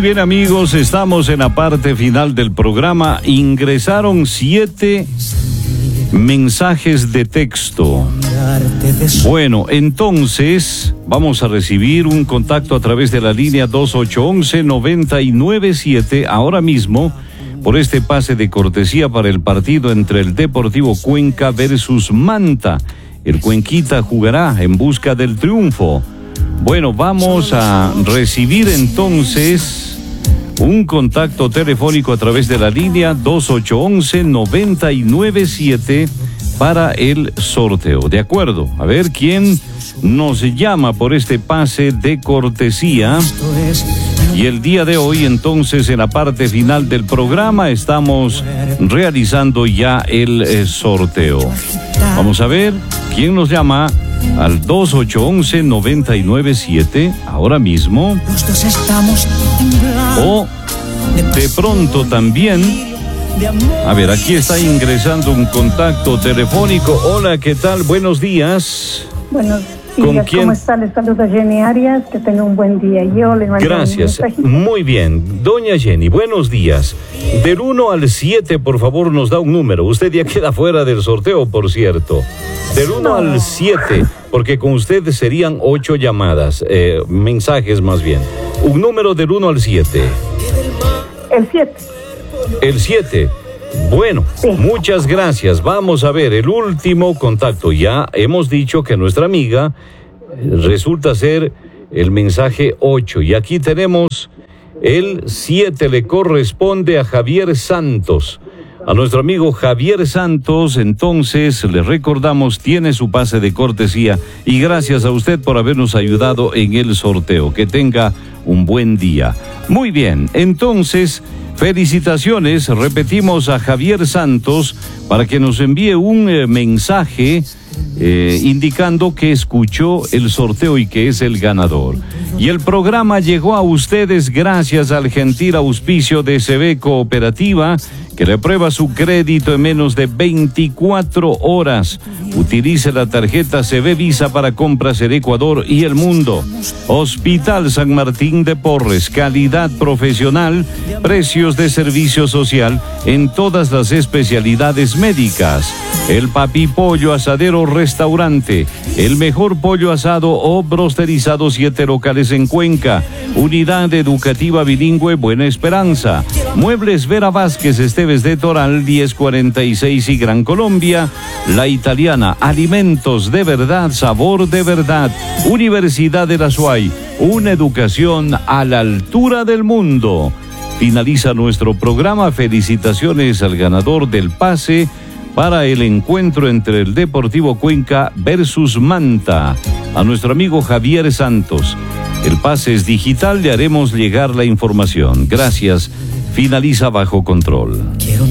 bien, amigos, estamos en la parte final del programa. Ingresaron 7 mensajes de texto. Bueno, entonces vamos a recibir un contacto a través de la línea 2811-997 ahora mismo por este pase de cortesía para el partido entre el Deportivo Cuenca versus Manta. El Cuenquita jugará en busca del triunfo. Bueno, vamos a recibir entonces un contacto telefónico a través de la línea 2811-997 para el sorteo. De acuerdo, a ver quién nos llama por este pase de cortesía. Y el día de hoy, entonces, en la parte final del programa, estamos realizando ya el sorteo. Vamos a ver quién nos llama al 2811-997 ahora mismo. O de pronto también, a ver, aquí está ingresando un contacto telefónico. Hola, ¿qué tal? Buenos días. Buenos días. ¿Con quién? ¿Cómo está? Les saluda Jenny Arias, que tenga un buen día. Yo le mando Gracias, muy bien. Doña Jenny, buenos días. Del 1 al 7, por favor, nos da un número. Usted ya queda fuera del sorteo, por cierto. Del 1 al 7, porque con usted serían 8 llamadas, mensajes más bien. Un número del 1 al 7. El 7. El 7. Bueno, sí. Muchas gracias. Vamos a ver el último contacto. Ya hemos dicho que nuestra amiga resulta ser el mensaje 8. Y aquí tenemos el 7. Le corresponde a Javier Santos. A nuestro amigo Javier Santos, entonces, le recordamos, tiene su pase de cortesía. Y gracias a usted por habernos ayudado en el sorteo. Que tenga un buen día. Muy bien, entonces, felicitaciones, repetimos a Javier Santos para que nos envíe un mensaje indicando que escuchó el sorteo y que es el ganador. Y el programa llegó a ustedes gracias al gentil auspicio de CB Cooperativa, que le aprueba su crédito en menos de 24 horas. Utilice la tarjeta CB Visa para compras en Ecuador y el mundo. Hospital San Martín de Porres, calidad profesional, precios de servicio social en todas las especialidades médicas. El Papi Pollo Asadero Restaurante, el mejor pollo asado o brosterizado, 7 locales en Cuenca. Unidad Educativa Bilingüe Buena Esperanza. Muebles Vera Vázquez Esteves de Toral, 1046 y Gran Colombia. La Italiana, alimentos de verdad, sabor de verdad. Universidad de la SUAY, una educación a la altura del mundo. Finaliza nuestro programa. Felicitaciones al ganador del pase para el encuentro entre el Deportivo Cuenca versus Manta, a nuestro amigo Javier Santos. El pase es digital, le haremos llegar la información. Gracias. Finaliza Bajo Control.